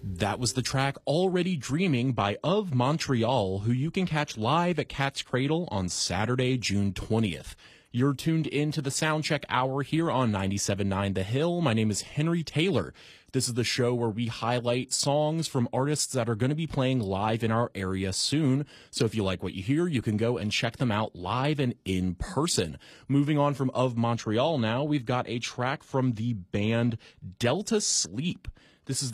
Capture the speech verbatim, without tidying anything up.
That was the track Already Dreaming by Of Montreal, who you can catch live at Cat's Cradle on Saturday, June twentieth. You're tuned in to the Soundcheck Hour here on ninety-seven point nine The Hill. My name is Henry Taylor. This is the show where we highlight songs from artists that are going to be playing live in our area soon. So if you like what you hear, you can go and check them out live and in person. Moving on from Of Montreal now, we've got a track from the band Delta Sleep. This is